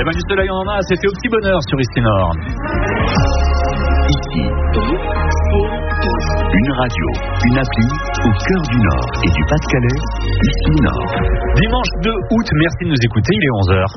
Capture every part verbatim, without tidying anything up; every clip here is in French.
ben du soleil on en a, c'était au petit bonheur sur Ici Nord. Ici, une radio, une appli au cœur du Nord et du Pas-de-Calais, Ici Nord. Dimanche deux août, merci de nous écouter, il est onze heures.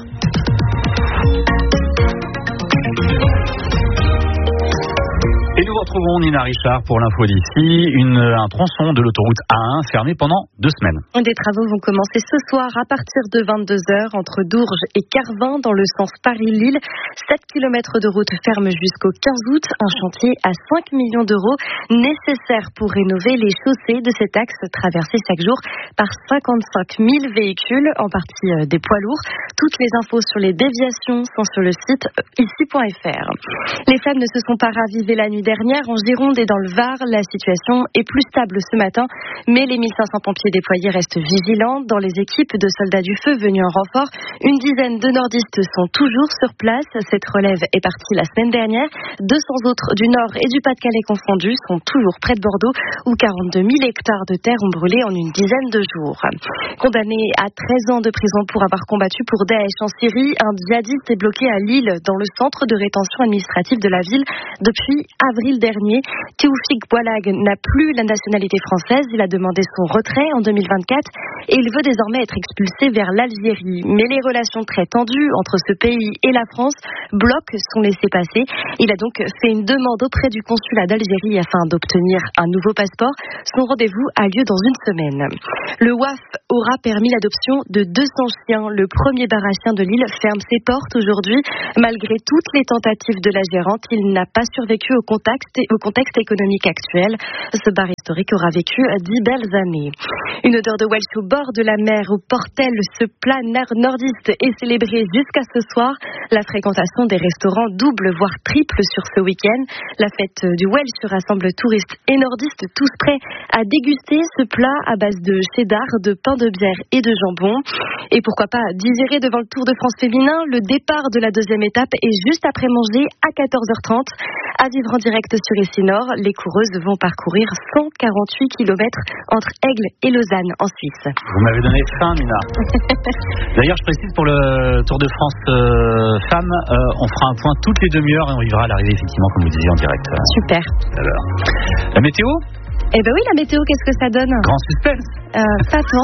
Et nous retrouvons Nina Richard pour l'info d'ici. Une, un tronçon de l'autoroute A un fermé pendant deux semaines. Des travaux vont commencer ce soir à partir de vingt-deux heures entre Dourges et Carvin dans le sens Paris-Lille. sept kilomètres de route ferme jusqu'au quinze août. Un chantier à cinq millions d'euros nécessaire pour rénover les chaussées de cet axe traversé chaque jour par cinquante-cinq mille véhicules, en partie des poids lourds. Toutes les infos sur les déviations sont sur le site ici point f r. Les flammes ne se sont pas ravivées la nuit dernière en Gironde et dans le Var. La situation est plus stable ce matin, mais les mille cinq cents pompiers déployés restent vigilants. Dans les équipes de soldats du feu venus en renfort, une dizaine de nordistes sont toujours sur place. Cette relève est partie la semaine dernière. deux cents autres du Nord et du Pas-de-Calais confondus sont toujours près de Bordeaux, où quarante-deux mille hectares de terre ont brûlé en une dizaine de jours. Condamné à treize ans de prison pour avoir combattu pour Daesh en Syrie, un djihadiste est bloqué à Lille, dans le centre de rétention administrative de la ville, depuis avril dernier. Théoufik Boualag n'a plus la nationalité française. Il a demandé son retrait en deux mille vingt-quatre et il veut désormais être expulsé vers l'Algérie. Mais les relations très tendues entre ce pays et la France bloquent son laissez-passer. Il a donc fait une demande auprès du consulat d'Algérie afin d'obtenir un nouveau passeport. Son rendez-vous a lieu dans une semaine. Le W A F aura permis l'adoption de deux cents chiens. Le premier bar à chiens de Lille ferme ses portes aujourd'hui. Malgré toutes les tentatives de la gérante, il n'a pas survécu au contexte, au contexte économique actuel. Ce bar historique aura vécu dix belles années. Une odeur de Welsh au bord de la mer, au Portel. Ce plat nordiste est célébré jusqu'à ce soir. La fréquentation des restaurants double, voire triple sur ce week-end. La fête du Welsh rassemble touristes et nordistes tous prêts à déguster ce plat à base de cheddar, de pain de bière et de jambon. Et pourquoi pas digérer devant le Tour de France féminin. Le départ de la deuxième étape est juste après manger à quatorze heures trente. À vivre en direct sur Ici Nord, les coureuses vont parcourir cent quarante-huit kilomètres entre Aigle et Lausanne en Suisse. Vous m'avez donné faim, Nina. D'ailleurs, je précise pour le Tour de France euh, femmes, euh, on fera un point toutes les demi-heures et on vivra à l'arrivée, effectivement, comme vous disiez, en direct. Super. Alors, la météo ? Eh ben oui, la météo, qu'est-ce que ça donne ? Grand suspense. Euh, pas tant.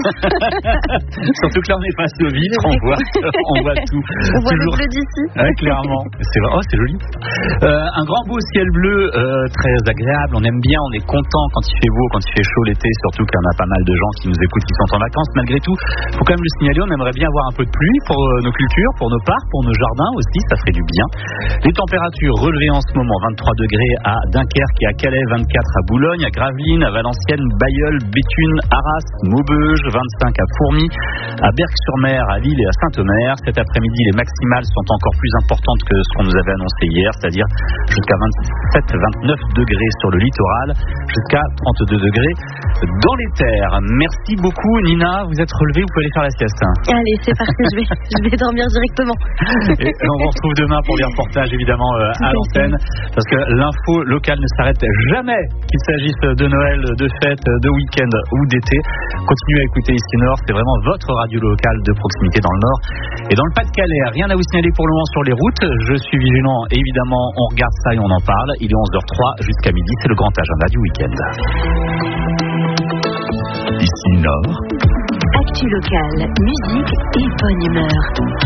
Surtout que là, on est face au vitre, on voit, on voit tout. On voit Toujours... le bleu d'ici. Ouais, clairement. C'est... Oh, c'est joli. Euh, un grand beau ciel bleu, euh, très agréable. On aime bien, on est content quand il fait beau, quand il fait chaud l'été. Surtout qu'il y en a pas mal de gens qui nous écoutent, qui sont en vacances. Malgré tout, faut quand même le signaler, on aimerait bien avoir un peu de pluie pour euh, nos cultures, pour nos parcs, pour nos jardins aussi. Ça ferait du bien. Les températures relevées en ce moment, vingt-trois degrés à Dunkerque et à Calais, vingt-quatre à Boulogne, à Gravelines, à Valenciennes, Bailleul, Béthune, Arras, Maubeuge, vingt-cinq à Fourmies, à Berck-sur-Mer, à Lille et à Saint-Omer. Cet après-midi, les maximales sont encore plus importantes que ce qu'on nous avait annoncé hier, c'est-à-dire jusqu'à vingt-sept à vingt-neuf degrés sur le littoral, jusqu'à trente-deux degrés dans les terres. Merci beaucoup, Nina. Vous êtes relevée, vous pouvez aller faire la sieste. Allez, c'est parti, je vais, je vais dormir directement. Et on vous retrouve demain pour des reportages, évidemment, euh, à l'antenne, parce que l'info locale ne s'arrête jamais, qu'il s'agisse de Noël, de fête, de week-end ou d'été. Continuez à écouter Ici Nord, c'est vraiment votre radio locale de proximité dans le Nord et dans le Pas-de-Calais. Rien à vous signaler pour le moment sur les routes. Je suis vigilant, évidemment, on regarde ça et on en parle. Il est onze heures trois jusqu'à midi, c'est le grand agenda du week-end. Ici Nord. Actu locale, musique et bonne humeur.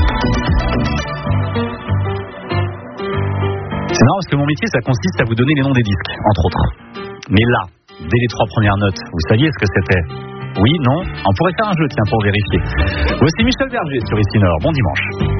C'est marrant parce que mon métier, ça consiste à vous donner les noms des disques, entre autres. Mais là, dès les trois premières notes, vous saviez ce que c'était ? Oui, non ? On pourrait faire un jeu, tiens, pour vérifier. Voici Michel Berger sur Ici Nord. Bon dimanche.